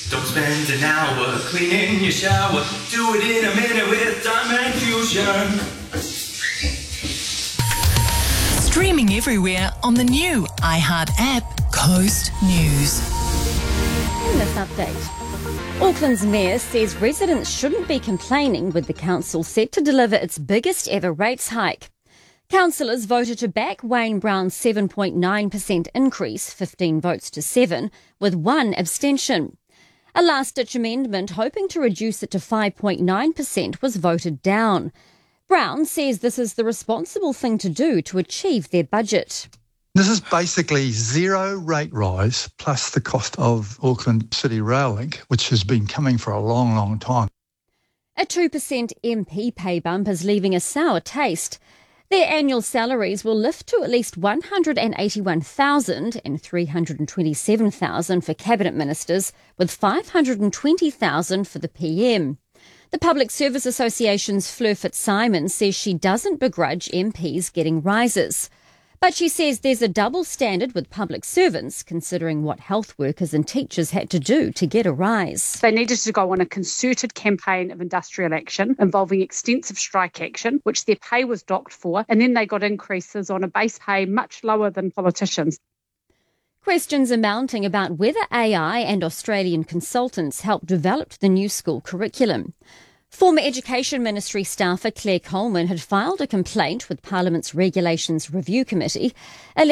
Don't spend an hour cleaning your shower. Do it in a minute with Diamond Fusion. Streaming everywhere on the new iHeart app, Coast News. In this update, Auckland's mayor says residents shouldn't be complaining with the council set to deliver its biggest ever rates hike. Councillors voted to back Wayne Brown's 7.9% increase, 15 votes to 7, with 1 abstention. A last-ditch amendment hoping to reduce it to 5.9% was voted down. Brown says this is the responsible thing to do to achieve their budget. This is basically zero rate rise plus the cost of Auckland City Rail Link, which has been coming for a long, long time. A 2% MP pay bump is leaving a sour taste. Their annual salaries will lift to at least $181,000 and $327,000 for cabinet ministers, with $520,000 for the PM. The Public Service Association's Fleur Fitzsimons says she doesn't begrudge MPs getting rises. But she says there's a double standard with public servants, considering what health workers and teachers had to do to get a rise. They needed to go on a concerted campaign of industrial action involving extensive strike action, which their pay was docked for, and then they got increases on a base pay much lower than politicians. Questions are mounting about whether AI and Australian consultants helped develop the new school curriculum. Former Education Ministry staffer Claire Coleman had filed a complaint with Parliament's Regulations Review Committee,